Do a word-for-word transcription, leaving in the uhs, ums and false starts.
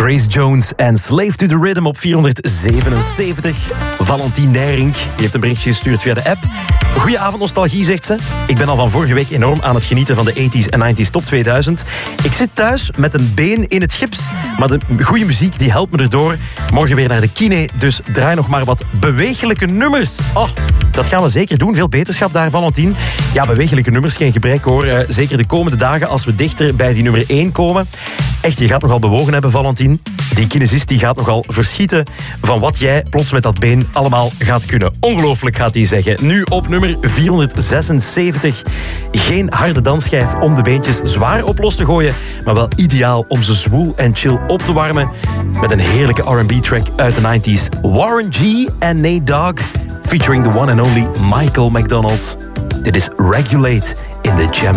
Grace Jones en Slave to the Rhythm op vierhonderdzevenenzeventig. Valentien Nijrink die heeft een berichtje gestuurd via de app. Goedenavond nostalgie, zegt ze. Ik ben al van vorige week enorm aan het genieten van de tachtiger en negentiger top tweeduizend. Ik zit thuis met een been in het gips, maar de goede muziek die helpt me erdoor. Morgen weer naar de kine, dus draai nog maar wat bewegelijke nummers. Oh, dat gaan we zeker doen. Veel beterschap daar, Valentien. Ja, bewegelijke nummers, geen gebrek hoor. Uh, zeker de komende dagen als we dichter bij die nummer één komen. Echt, je gaat nogal bewogen hebben, Valentien. Die kinesist die gaat nogal verschieten van wat jij plots met dat been allemaal gaat kunnen. Ongelooflijk, gaat hij zeggen. Nu op nummer vierhonderdzesenzeventig. Geen harde dansschijf om de beentjes zwaar op los te gooien, maar wel ideaal om ze zwoel en chill op te warmen. Met een heerlijke R en B-track uit de negentiger. Warren G en Nate Dogg, featuring the one and only Michael McDonald. Dit is Regulate in the Jam.